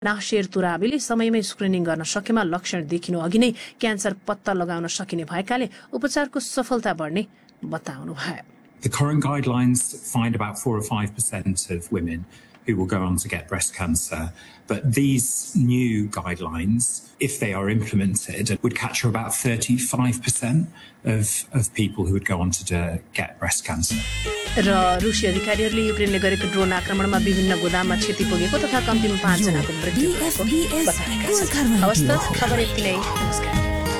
नासेर तुराबीले समयमै स्क्रिनिङ गर्न सकेमा लक्षण देखिनु अघि नै क्यान्सर पत्ता लगाउन सकिने भएकाले उपचारको सफलता बढ्ने बताउनु भयो। The current guidelines find about 4 or 5% of women who will go on to get breast cancer. But these new guidelines, if they are implemented, would capture about 35% of people who would go on to get breast cancer. र रुसी अधिकारीहरूले युक्रेनले गरेको drone आक्रमणमा विभिन्न गोदाममा क्षति पुगेको तथा कम्तीमा 5 जनाको मृत्यु भएको बताएका छन्। हवस् त, खबर यति नै। नमस्कार।